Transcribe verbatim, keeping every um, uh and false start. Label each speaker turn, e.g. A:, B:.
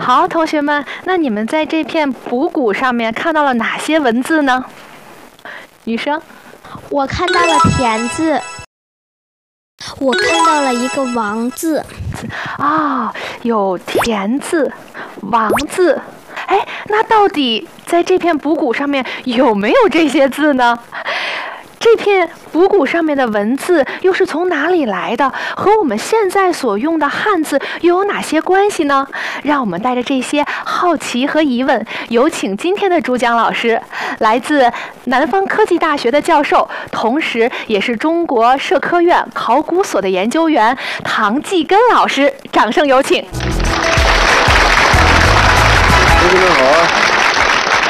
A: 好，同学们，那你们在这片卜谷上面看到了哪些文字呢？女生，
B: 我看到了田字，我看到了一个王字。
A: 啊、哦，有田字、王字。哎，那到底在这片卜谷上面有没有这些字呢？这片卜谷上面的文字又是从哪里来的？和我们现在所用的汉字又有哪些关系呢？让我们带着这些好奇和疑问，有请今天的主讲老师，来自南方科技大学的教授，同时也是中国社科院考古所的研究员唐继根老师，掌声有请。
C: 同学们好。